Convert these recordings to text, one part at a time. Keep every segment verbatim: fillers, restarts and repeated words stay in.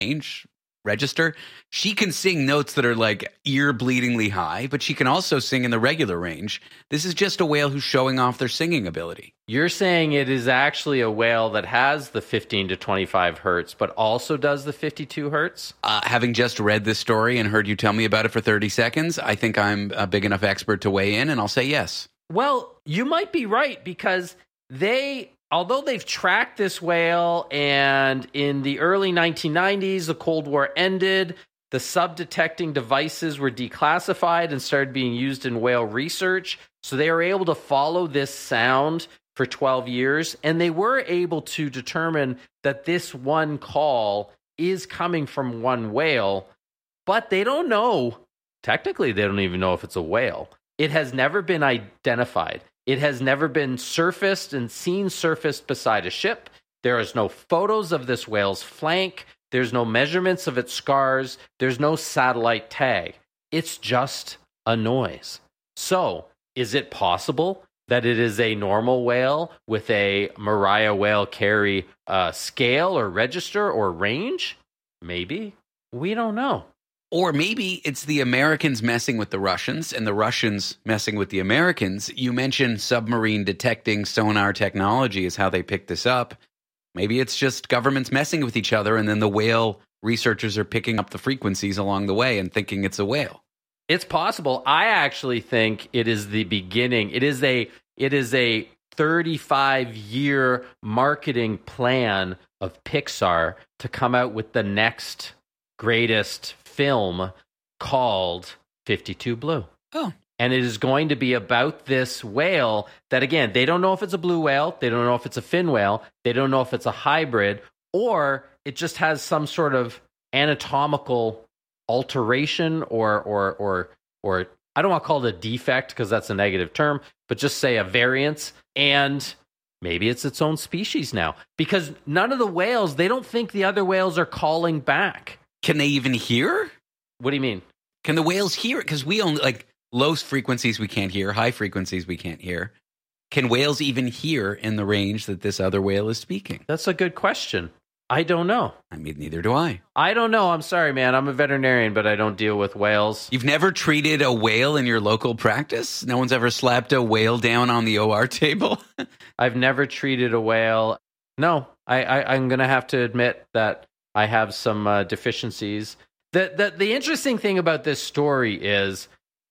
range register. She can sing notes that are like ear-bleedingly high, but she can also sing in the regular range. This is just a whale who's showing off their singing ability. You're saying it is actually a whale that has the fifteen to twenty-five hertz, but also does the fifty-two hertz? Uh, having just read this story and heard you tell me about it for thirty seconds, I think I'm a big enough expert to weigh in, and I'll say yes. Well, you might be right, because they, although they've tracked this whale, and in the early nineteen nineties, the Cold War ended, the sub-detecting devices were declassified and started being used in whale research. So they were able to follow this sound for twelve years, and they were able to determine that this one call is coming from one whale, but they don't know. Technically, they don't even know if it's a whale. It has never been identified. It has never been surfaced and seen surfaced beside a ship. There is no photos of this whale's flank. There's no measurements of its scars. There's no satellite tag. It's just a noise. So, is it possible that it is a normal whale with a Mariah Whale Carey uh, scale or register or range? Maybe. We don't know. Or maybe it's the Americans messing with the Russians and the Russians messing with the Americans. You mentioned submarine detecting sonar technology is how they picked this up. Maybe it's just governments messing with each other, and then the whale researchers are picking up the frequencies along the way and thinking it's a whale. It's possible. I actually think it is the beginning. It is a it is a thirty-five year marketing plan of Pixar to come out with the next greatest film called fifty-two Blue. Oh. And it is going to be about this whale that, again, they don't know if it's a blue whale, they don't know if it's a fin whale, they don't know if it's a hybrid, or it just has some sort of anatomical alteration or or or or I don't want to call it a defect because that's a negative term, but just say a variance, and maybe it's its own species now. Because none of the whales, they don't think the other whales are calling back. Can they even hear? What do you mean? Can the whales hear it? Because we only, like, low frequencies we can't hear, high frequencies we can't hear. Can whales even hear in the range that this other whale is speaking? That's a good question. I don't know. I mean, neither do I. I don't know. I'm sorry, man. I'm a veterinarian, but I don't deal with whales. You've never treated a whale in your local practice? No one's ever slapped a whale down on the O R table? I've never treated a whale. No, I, I, I'm going to have to admit that I have some uh, deficiencies. The, the The interesting thing about this story is,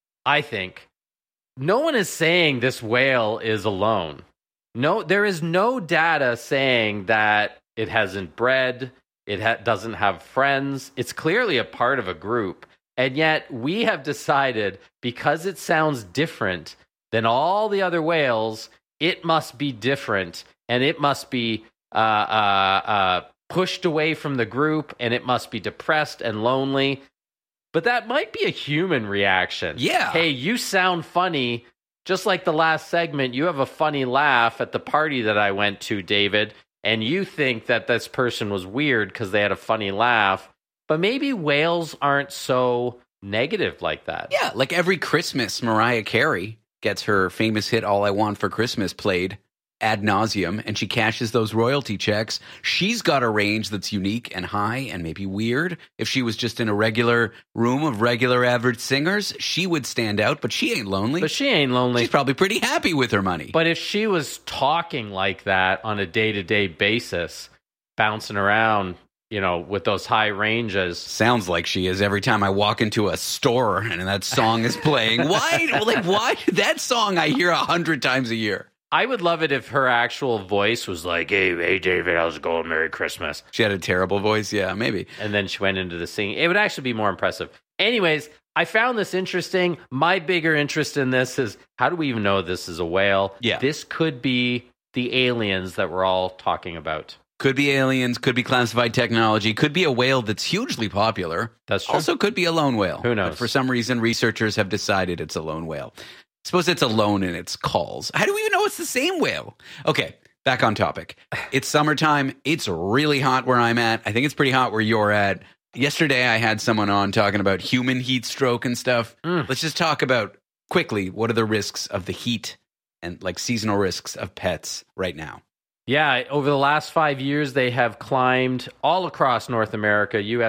I think, no one is saying this whale is alone. No, there is no data saying that it hasn't bred, it ha- doesn't have friends. It's clearly a part of a group. And yet we have decided, because it sounds different than all the other whales, it must be different, and it must be uh, uh, uh, pushed away from the group, and it must be depressed and lonely. But that might be a human reaction. Yeah. Hey, you sound funny. Just like the last segment, you have a funny laugh at the party that I went to, David, and you think that this person was weird because they had a funny laugh. But maybe whales aren't so negative like that. Yeah, like every Christmas, Mariah Carey gets her famous hit All I Want for Christmas played ad nauseum, and she cashes those royalty checks. She's got a range that's unique and high and maybe weird. If she was just in a regular room of regular average singers, she would stand out, but she ain't lonely. But she ain't lonely. She's probably pretty happy with her money. But if she was talking like that on a day-to-day basis, bouncing around, you know, with those high ranges. Sounds like she is every time I walk into a store and that song is playing. Why? Like, why? That song I hear a hundred times a year. I would love it if her actual voice was like, hey, hey, David, how's it going? Merry Christmas. She had a terrible voice. Yeah, maybe. And then she went into the singing. It would actually be more impressive. Anyways, I found this interesting. My bigger interest in this is, how do we even know this is a whale? Yeah. This could be the aliens that we're all talking about. Could be aliens, could be classified technology, could be a whale that's hugely popular. That's true. Also could be a lone whale. Who knows? But for some reason, researchers have decided it's a lone whale. Suppose it's alone in its calls. How do we even know it's the same whale? Okay, back on topic. It's summertime. It's really hot where I'm at. I think it's pretty hot where you're at. Yesterday, I had someone on talking about human heat stroke and stuff. Mm. Let's just talk about, quickly, what are the risks of the heat and like seasonal risks of pets right now? Yeah, over the last five years, they have climbed all across North America, U S